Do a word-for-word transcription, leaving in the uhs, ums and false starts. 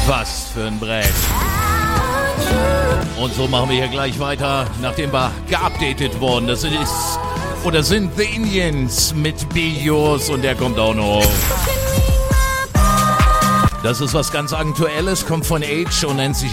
Was für ein Brett. Und so machen wir hier gleich weiter, nachdem wir geupdatet wurden. Das ist, oder sind The Indians mit Be Yours und der kommt auch noch. Das ist was ganz Aktuelles, kommt von Age und nennt sich